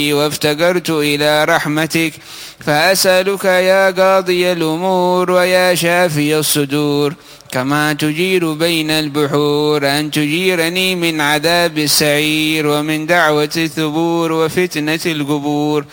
وافتقرت إلى رحمتك، فأسألك يا قاضي الأمور ويا شافي الصدور، كما تجير بين البحور، أن تجيرني من عذاب السعير ومن دعوة الثبور وفتنة القبور.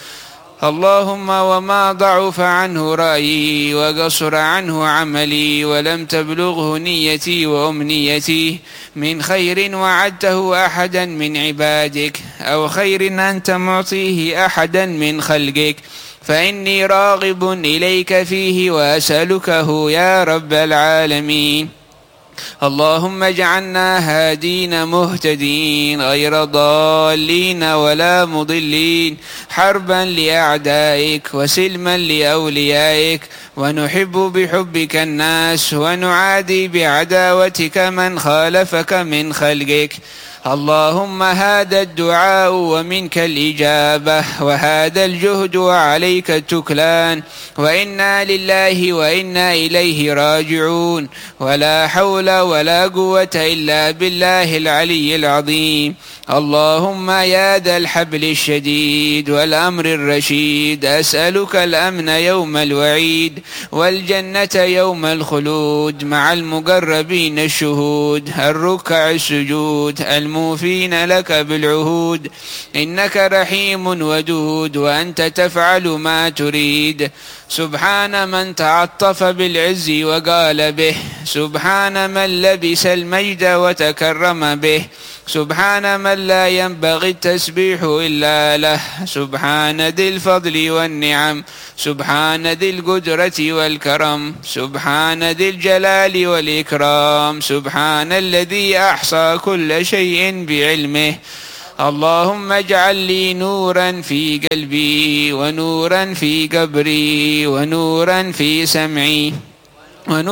اللهم وما ضعف عنه رأيي وقصر عنه عملي ولم تبلغه نيتي وأمنيتي من خير وعدته أحدا من عبادك أو خير أنت معطيه أحدا من خلقك، فإني راغب إليك فيه وأسألكه يا رب العالمين. اللهم اجعلنا هادين مهتدين غير ضالين ولا مضلين، حربا لأعدائك وسلما لأوليائك، ونحب بحبك الناس ونعادي بعداوتك من خالفك من خلقك. اللهم هذا الدعاء ومنك الإجابة، وهذا الجهد وعليك التكلان، وإنا لله وإنا إليه راجعون، ولا حول ولا قوة إلا بالله العلي العظيم. اللهم يا ذا الحبل الشديد والأمر الرشيد، أسألك الأمن يوم الوعيد والجنة يوم الخلود مع المقربين الشهود الركع السجود الموفين لك بالعهود، إنك رحيم ودود وأنت تفعل ما تريد. سبحان من تعطف بالعز وقال به، سبحان من لبس المجد وتكرم به، سبحان من لا ينبغي التسبيح إلا له، سبحان ذي الفضل والنعم، سبحان ذي القدرة والكرم، سبحان ذي الجلال والإكرام، سبحان الذي أحصى كل شيء بعلمه. اللهم اجعل لي نورا في قلبي ونورا في قبري ونورا في سمعي